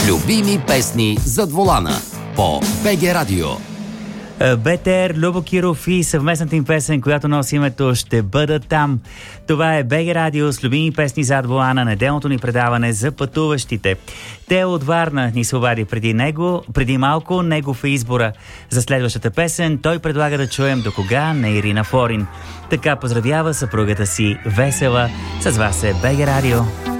Любими песни зад волана по БГ Радио. БТР, Любо Киров и съвместната им песен, която носи името „Ще бъда там“. Това е БГ Радио с любими песни зад волана, неделното ни предаване за пътуващите. Тео от Варна ни се обади преди малко, негов е избора за следващата песен. Той предлага да чуем "До кога" на Ирина Форин. Така поздравява съпругата си Весела. С вас е БГ Радио.